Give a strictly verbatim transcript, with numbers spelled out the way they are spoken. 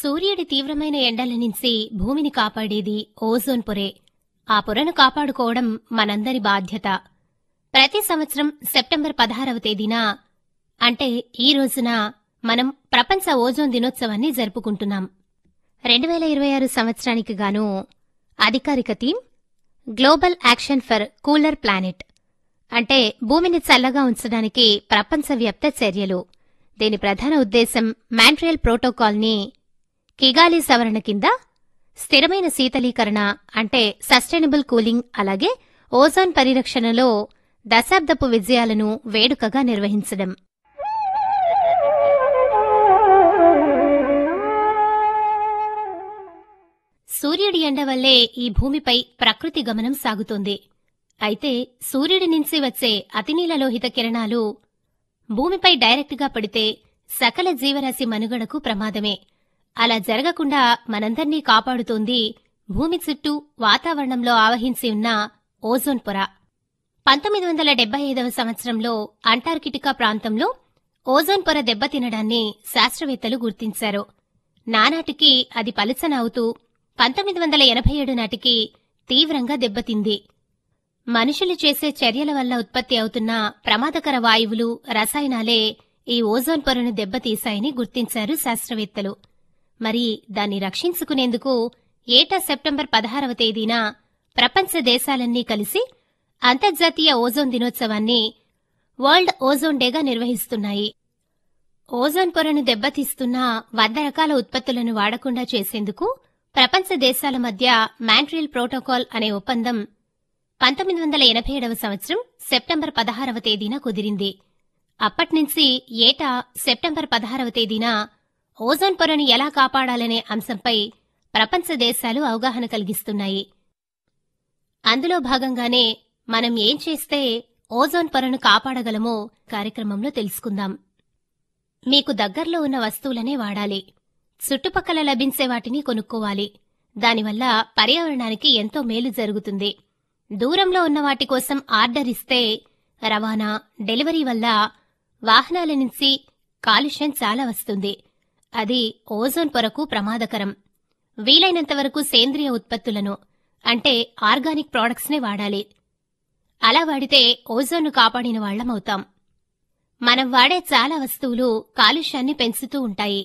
సూర్యుడి తీవ్రమైన ఎండల నుంచి భూమిని కాపాడేది ఓజోన్ పొరే. ఆ పొరను కాపాడుకోవడం మనందరి బాధ్యత. ప్రతి సంవత్సరం సెప్టెంబర్ పదహారవ తేదీన అంటే ఈ రోజున మనం ప్రపంచ ఓజోన్ దినోత్సవాన్ని జరుపుకుంటున్నాం. రెండు వేల ఇరవై ఆరు సంవత్సరానికి గాను అధికారిక theme global action for cooler planet, అంటే భూమిని చల్లగా ఉంచడానికి ప్రపంచవ్యాప్త చర్యలు. దీని ప్రధాన ఉద్దేశం మాంట్రియల్ ప్రోటోకాల్ని కిగాలి సవరణ కింద స్థిరమైన శీతలీకరణ అంటే సస్టైనబుల్ కూలింగ్, అలాగే ఓజోన్ పరిరక్షణలో దశాబ్దపు విజయాలను వేడుకగా నిర్వహించడం. సూర్యుడి ఎండ వల్లే ఈ భూమిపై ప్రకృతి గమనం సాగుతోంది. అయితే సూర్యుడి నుంచి వచ్చే అతినీలలోహిత కిరణాలు భూమిపై డైరెక్టుగా పడితే సకల జీవరాశి మనుగడకు ప్రమాదమే. అలా జరగకుండా మనందర్నీ కాపాడుతోంది భూమి చుట్టూ వాతావరణంలో ఆవహించి ఉన్న ఓజోన్ పొర. పంతొమ్మిది వందల డెబ్బై ఐదవ సంవత్సరంలో అంటార్కిటికా ప్రాంతంలో ఓజోన్ పొర దెబ్బతినడాన్ని శాస్త్రవేత్తలు గుర్తించారు. నానాటికి అది పలుచన అవుతూ పంతొమ్మిది వందల ఎనభై ఏడు నాటికి తీవ్రంగా దెబ్బతింది. మనుషులు చేసే చర్యల వల్ల ఉత్పత్తి అవుతున్న ప్రమాదకర వాయువులు, రసాయనాలే ఈ ఓజోన్ పొరను దెబ్బతీశాయని గుర్తించారు శాస్త్రవేత్తలు. మరి దాన్ని రక్షించుకునేందుకు ఏటా సెప్టెంబర్ పదహారవ తేదీన ప్రపంచ దేశాలన్నీ కలిసి అంతర్జాతీయ ఓజోన్ దినోత్సవాన్ని వరల్డ్ ఓజోన్ డేగా నిర్వహిస్తున్నాయి. ఓజోన్ పొరను దెబ్బతీస్తున్న వంద రకాల ఉత్పత్తులను వాడకుండా చేసేందుకు ప్రపంచ దేశాల మధ్య మాంట్రియల్ ప్రోటోకాల్ అనే ఒప్పందం పంతొమ్మిది వందల ఎనభై ఏడవ సంవత్సరం సెప్టెంబర్ పదహారవ తేదీన కుదిరింది. అప్పట్నుంచి ఏటా సెప్టెంబర్ పదహారవ తేదీన ఓజోన్ పొరను ఎలా కాపాడాలనే అంశంపై ప్రపంచ దేశాలు అవగాహన కలిగిస్తున్నాయి. అందులో భాగంగానే మనం ఏం చేస్తే ఓజోన్ పొరను కాపాడగలమో కార్యక్రమంలో తెలుసుకుందాం. మీకు దగ్గర్లో ఉన్న వస్తువులనే వాడాలి. చుట్టుపక్కల లభించే వాటిని కొనుక్కోవాలి. దానివల్ల పర్యావరణానికి ఎంతో మేలు జరుగుతుంది. దూరంలో ఉన్న వాటి కోసం ఆర్డర్ ఇస్తే రవాణా, డెలివరీ వల్ల వాహనాల నుంచి కాలుష్యం చాలా వస్తుంది. అది ఓజోన్ పొరకు ప్రమాదకరం. వీలైనంతవరకు సేంద్రియ ఉత్పత్తులను అంటే ఆర్గానిక్ ప్రాడక్ట్స్నే వాడాలి. అలా వాడితే ఓజోన్ను కాపాడిన వాళ్లమవుతాం. మనం వాడే చాలా వస్తువులు కాలుష్యాన్ని పెంచుతూ ఉంటాయి.